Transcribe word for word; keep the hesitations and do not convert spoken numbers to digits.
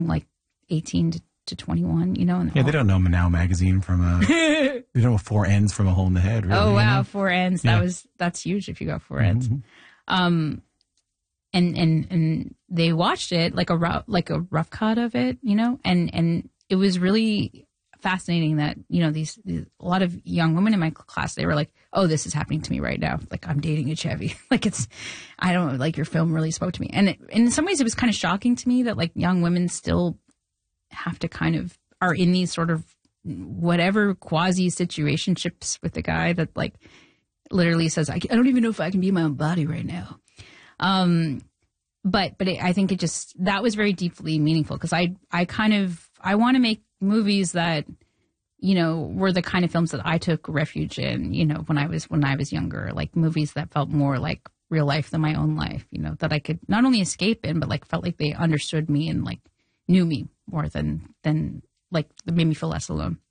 like eighteen to, to twenty-one, you know. And yeah, they don't know Now magazine from a, they don't know four ends from a hole in the head. Really, oh, wow, you know? four ends. Yeah. That was, that's huge if you got four ends. Mm-hmm. Um, and, and, and they watched it like a rough, like a rough cut of it, you know, and, and it was really fascinating that, you know, these, these a lot of young women in my class, they were like, oh, this is happening to me right now. Like, I'm dating a Chevy. Like, it's, I don't know, like, your film really spoke to me. And it, in some ways, it was kind of shocking to me that, like, young women still have to kind of, are in these sort of whatever quasi situationships with the guy that, like, literally says, I, I don't even know if I can be in my own body right now. Um, but, but it, I think it just, that was very deeply meaningful because I, I kind of, I want to make movies that, you know, were the kind of films that I took refuge in, you know, when I was, when I was younger, like movies that felt more like real life than my own life, you know, that I could not only escape in, but like felt like they understood me and like knew me more than, than like made me feel less alone.